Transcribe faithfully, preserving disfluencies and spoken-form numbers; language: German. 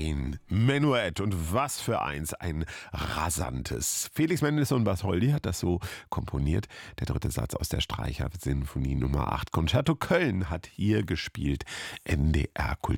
ein Menuett und was für eins, ein rasantes. Felix Mendelssohn Bartholdy hat das so komponiert. Der dritte Satz aus der Streicher-Sinfonie Nummer acht. Concerto Köln hat hier gespielt. N D R Kultur.